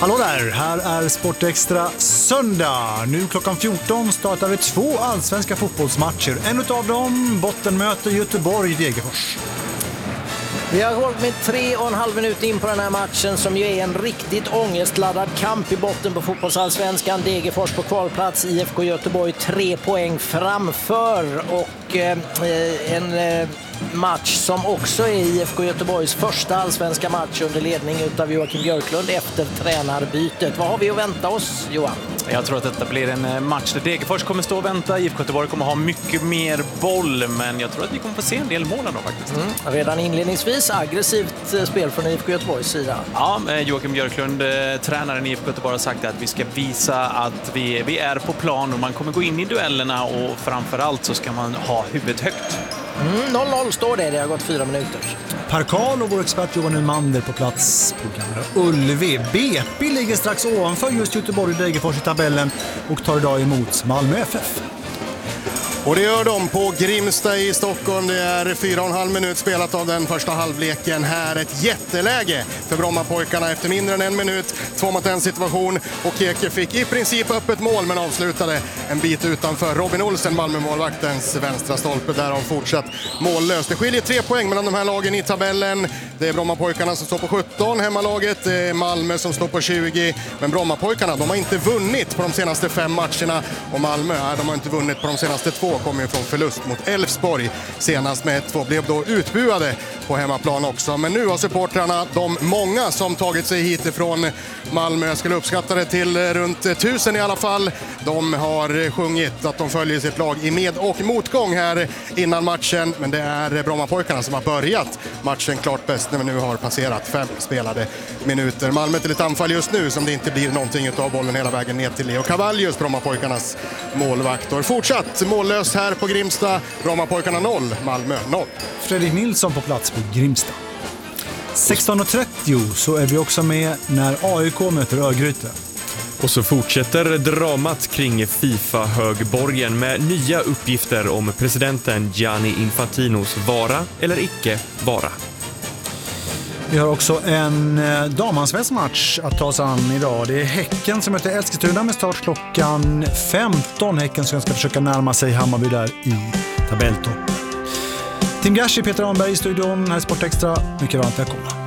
Hallå där, här är Sportextra söndag. Nu klockan 14 startar vi 2 allsvenska fotbollsmatcher. En utav dem bottenmöte Göteborg-Degerfors. Vi har hållit med 3,5 minuter in på den här matchen som ju är en riktigt ångestladdad kamp i botten på fotbollsallsvenskan. Degerfors på kvalplats, IFK Göteborg 3 poäng framför och en match som också är IFK Göteborgs första allsvenska match under ledning utav Joakim Björklund efter tränarbytet. Vad har vi att vänta oss, Johan? Jag tror att detta blir en match där Degerfors kommer stå och vänta. IFK Göteborg kommer ha mycket mer boll, men jag tror att vi kommer få se en del mål då faktiskt. Redan inledningsvis aggressivt spel från IFK Göteborgs sida. Ja, Joakim Björklund, tränaren i IFK Göteborg, har sagt att vi ska visa att vi är på plan och man kommer gå in i duellerna och framförallt så ska man ha huvudet högt. 0-0 står det har gått 4 minuter. Per Karl och vår expert Johan Umander på plats på Gamla Ullevi. BP ligger strax ovanför just Göteborg och Degerfors i tabellen och tar idag emot Malmö FF. Och det gör de på Grimsta i Stockholm. Det är 4,5 minut spelat av den första halvleken. Här ett jätteläge för Brommapojkarna efter mindre än 1 minut. 2-1 situation och Keke fick i princip öppet mål men avslutade en bit utanför. Robin Olsen, Malmö-målvaktens vänstra stolpe, därav fortsatt mållöst. Det skiljer 3 poäng mellan de här lagen i tabellen. Det är Brommapojkarna som står på 17, hemmalaget. Det är Malmö som står på 20. Men Brommapojkarna, de har inte vunnit på de senaste 5 matcherna. Och Malmö, de har inte vunnit på de senaste 2. Kommer ju från förlust mot Elfsborg senast med 1-2, blev då utbuade på hemmaplan också. Men nu har supportrarna, de många som tagit sig hit ifrån Malmö, jag skulle uppskatta det till runt 1000 i alla fall. De har sjungit att de följer sitt lag i med- och motgång här innan matchen. Men det är Brommapojkarna som har börjat matchen klart bäst när vi nu har passerat 5 spelade minuter. Malmö till ett anfall just nu som det inte blir någonting av bollen hela vägen ner till Leo Cavallius, Brommapojkarnas målvakt. Och fortsatt mållöst här på Grimsta. Brommapojkarna 0, Malmö 0. Fredrik Nilsson på plats på Grimsta. 16.30 så är vi också med när AIK möter Örgryte. Och så fortsätter dramat kring FIFA-högborgen med nya uppgifter om presidenten Gianni Infantinos vara eller icke vara. Vi har också en damansvensk match att ta sig an idag. Det är Häcken som möter Eskilstuna med start klockan 15. Häcken som ska försöka närma sig Hammarby där i tabelltopp. Tim Gashi, Peter Arnberg i studion, här är Sportextra. Mycket varmt välkomna.